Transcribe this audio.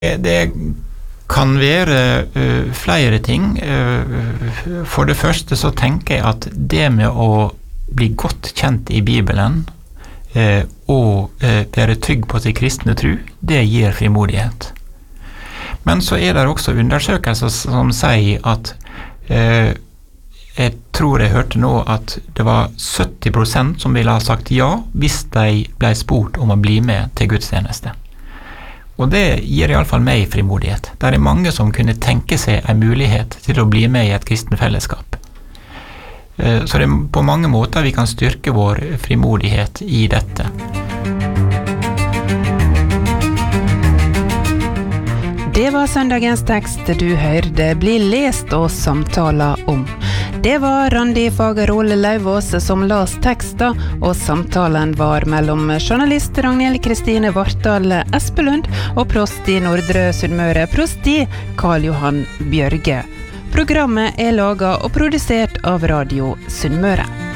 Det kan være flere ting. For det første så tenker jeg at det med å bli godt kjent i Bibelen og være trygg på sin kristne tro, det gir frimodighet. Men så det også undersøkelser som sier at jeg tror jeg hørte nå at det var 70% som ville ha sagt ja hvis de ble spurt om å bli med til gudstjeneste. Og det gir I alle fall meg frimodighet. Det mange som kunne tenke seg en mulighet til å bli med I et kristen fellesskap. Så det på mange måter vi kan styrke vår frimodighet I dette. Det var søndagens tekst du hørte bli lest og samtala om. Det var Randi Fagerhol Lauvås som las teksten, og samtalen var mellom journalist Ragnhild Kristine Vartdal Espelund og prost I Nordre Sunnmøre, prost I Karl Johan Bjørge. Programmet laget og produsert av Radio Sunnmøre.